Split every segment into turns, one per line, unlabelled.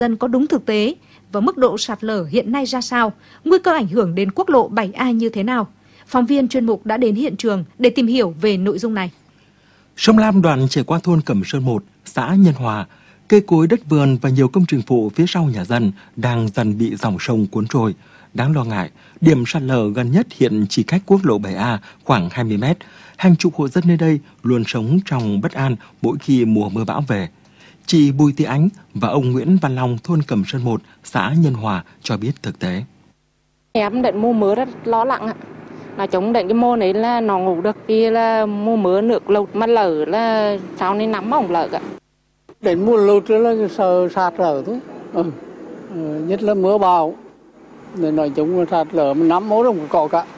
dân có đúng thực tế và mức độ sạt lở hiện nay ra sao, nguy cơ ảnh hưởng đến quốc lộ 7A như thế nào. Phóng viên chuyên mục đã đến hiện trường để tìm hiểu về nội dung này.
Sông Lam đoạn chảy qua thôn Cẩm Sơn 1, xã Nhân Hòa, cây cối đất vườn và nhiều công trình phụ phía sau nhà dân đang dần bị dòng sông cuốn trôi. Đáng lo ngại, điểm sạt lở gần nhất hiện chỉ cách quốc lộ 7A khoảng 20 mét. Hàng chục hộ dân nơi đây luôn sống trong bất an mỗi khi mùa mưa bão về. Chị Bùi Thị Ánh và ông Nguyễn Văn Long, thôn Cẩm Sơn 1, xã Nhân Hòa cho biết thực tế.
Em định mùa mưa rất lo lắng ạ. Nói chung định cái mùa này là nó ngủ được, khi là mùa mưa nước lụt mà lở là sau này nắm không lở ạ.
Đến mùa lụt là sợ sạt lở thôi. Nhất là mưa bão. Nói chung là sạt lở mà nắm mốt không có cả.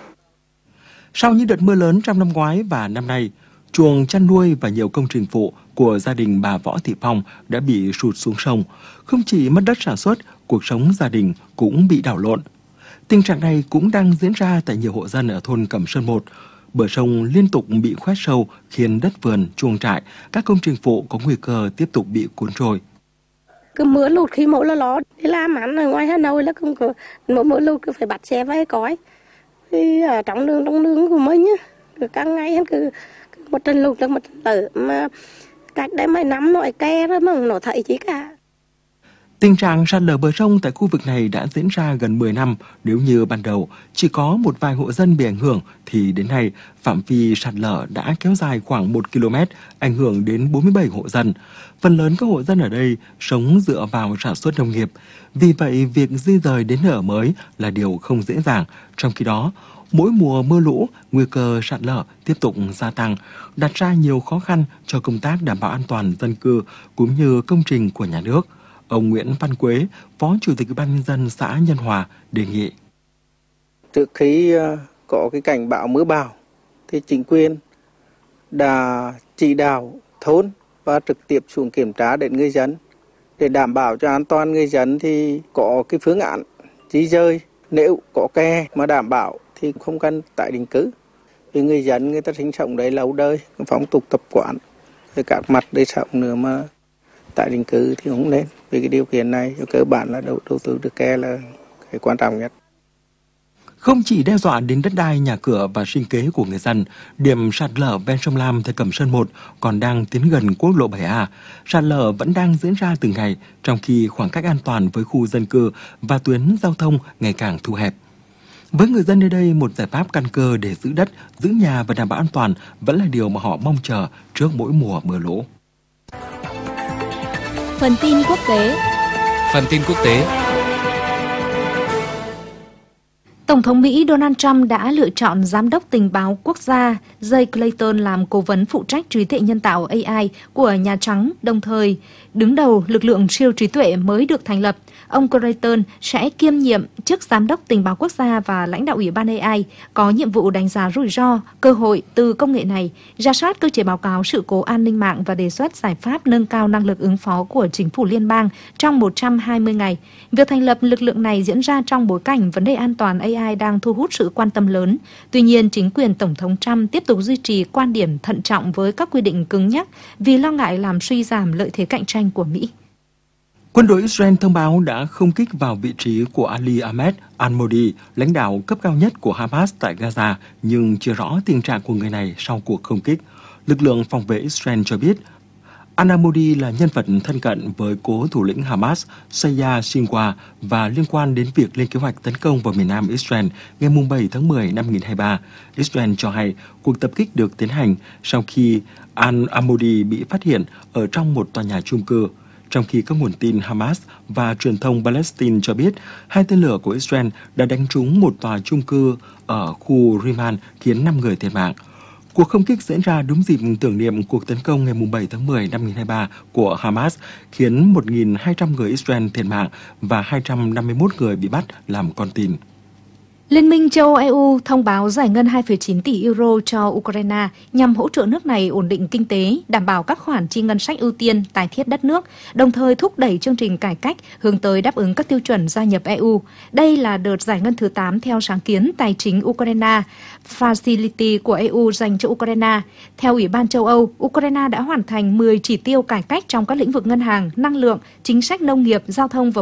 Sau những đợt mưa lớn trong năm ngoái và năm nay, chuồng chăn nuôi và nhiều công trình phụ của gia đình bà Võ Thị Phong đã bị sụt xuống sông. Không chỉ mất đất sản xuất, cuộc sống gia đình cũng bị đảo lộn. Tình trạng này cũng đang diễn ra tại nhiều hộ dân ở thôn Cẩm Sơn 1. Bờ sông liên tục bị khoét sâu khiến đất vườn, chuồng trại, các công trình phụ có nguy cơ tiếp tục bị cuốn trôi.
Cứ mưa lụt khi mỗi là lo đi làm ăn ở ngoài Hà Nội là không có mưa lụt cứ phải bắt xe vay cói. Thì ở trong đường của mình cứ cả ngày cứ một trận lụt là một trận lở mà cách đây mấy năm nó ke rồi mà nó thấy chỉ cả.
Tình trạng sạt lở bờ sông tại khu vực này đã diễn ra gần 10 năm. Nếu như ban đầu chỉ có một vài hộ dân bị ảnh hưởng, thì đến nay phạm vi sạt lở đã kéo dài khoảng 1 km, ảnh hưởng đến 47 hộ dân. Phần lớn các hộ dân ở đây sống dựa vào sản xuất nông nghiệp. Vì vậy, việc di dời đến nơi ở mới là điều không dễ dàng. Trong khi đó, mỗi mùa mưa lũ, nguy cơ sạt lở tiếp tục gia tăng, đặt ra nhiều khó khăn cho công tác đảm bảo an toàn dân cư cũng như công trình của nhà nước. Ông Nguyễn Văn Quế, Phó Chủ tịch Ủy ban nhân dân xã Nhân Hòa đề nghị.
Trước khi có cái cảnh bão mưa bão thì chính quyền đã chỉ đạo thôn và trực tiếp xuống kiểm tra đến người dân để đảm bảo cho an toàn người dân, thì có cái phương án di dời. Nếu có ke mà đảm bảo thì không cần tái định cư, vì người dân người ta sinh sống đấy lâu đời, phong tục tập quán, rồi các mặt để sống nữa mà tái định cư thì không nên. Vì cái điều kiện này cơ bản là đầu tư được ke là cái quan trọng nhất.
Không chỉ đe dọa đến đất đai, nhà cửa và sinh kế của người dân, điểm sạt lở ven sông Lam tại Cẩm Sơn 1 còn đang tiến gần quốc lộ 7A. Sạt lở vẫn đang diễn ra từng ngày, trong khi khoảng cách an toàn với khu dân cư và tuyến giao thông ngày càng thu hẹp. Với người dân nơi đây, một giải pháp căn cơ để giữ đất, giữ nhà và đảm bảo an toàn vẫn là điều mà họ mong chờ trước mỗi mùa mưa lũ.
Phần tin quốc tế. Tổng thống Mỹ Donald Trump đã lựa chọn Giám đốc Tình báo Quốc gia Jay Clayton làm cố vấn phụ trách trí tuệ nhân tạo AI của Nhà Trắng, đồng thời đứng đầu lực lượng siêu trí tuệ mới được thành lập. Ông Clayton sẽ kiêm nhiệm chức Giám đốc Tình báo Quốc gia và lãnh đạo Ủy ban AI, có nhiệm vụ đánh giá rủi ro, cơ hội từ công nghệ này, rà soát cơ chế báo cáo sự cố an ninh mạng và đề xuất giải pháp nâng cao năng lực ứng phó của chính phủ liên bang trong 120 ngày. Việc thành lập lực lượng này diễn ra trong bối cảnh vấn đề an toàn AI đang thu hút sự quan tâm lớn. Tuy nhiên, chính quyền Tổng thống Trump tiếp tục duy trì quan điểm thận trọng với các quy định cứng nhắc vì lo ngại làm suy giảm lợi thế cạnh tranh của Mỹ.
Quân đội Israel thông báo đã không kích vào vị trí của Ali Ahmed al-Modi, lãnh đạo cấp cao nhất của Hamas tại Gaza, nhưng chưa rõ tình trạng của người này sau cuộc không kích. Lực lượng phòng vệ Israel cho biết, al-Modi là nhân vật thân cận với cố thủ lĩnh Hamas Yahya Sinwar và liên quan đến việc lên kế hoạch tấn công vào miền nam Israel ngày 7 tháng 10 năm 2023. Israel cho hay cuộc tập kích được tiến hành sau khi al-Modi bị phát hiện ở trong một tòa nhà chung cư. Trong khi các nguồn tin Hamas và truyền thông Palestine cho biết 2 tên lửa của Israel đã đánh trúng một tòa chung cư ở khu Riman khiến 5 người thiệt mạng. Cuộc không kích diễn ra đúng dịp tưởng niệm cuộc tấn công ngày 7 tháng 10 năm 2023 của Hamas khiến 1.200 người Israel thiệt mạng và 251 người bị bắt làm con tin.
Liên minh châu Âu EU thông báo giải ngân 2,9 tỷ euro cho Ukraine nhằm hỗ trợ nước này ổn định kinh tế, đảm bảo các khoản chi ngân sách ưu tiên, tái thiết đất nước, đồng thời thúc đẩy chương trình cải cách hướng tới đáp ứng các tiêu chuẩn gia nhập EU. Đây là đợt giải ngân thứ 8 theo sáng kiến tài chính Ukraine Facility của EU dành cho Ukraine. Theo Ủy ban châu Âu, Ukraine đã hoàn thành 10 chỉ tiêu cải cách trong các lĩnh vực ngân hàng, năng lượng, chính sách nông nghiệp, giao thông và